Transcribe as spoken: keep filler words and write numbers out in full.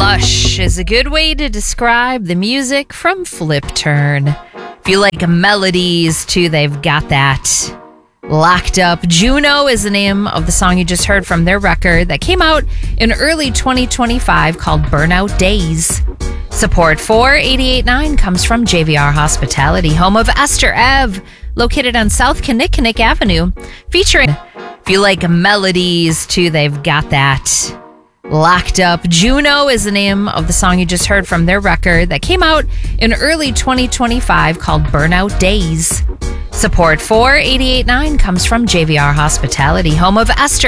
Lush is a good way to describe the music from Flip Turn. If you like melodies too, they've got that. Locked Up. Juno is the name of the song you just heard from their record that came out in early twenty twenty-five called Burnout Days. Support for eighty-eight point nine comes from J V R Hospitality, home of Esther Ev, located on South Kinnickinnick Avenue, featuring, if you like melodies too, they've got that. Locked Up. Juno is the name of the song you just heard from their record that came out in early twenty twenty-five called Burnout Days. Support for eighty-eight point nine comes from J V R Hospitality, home of Esther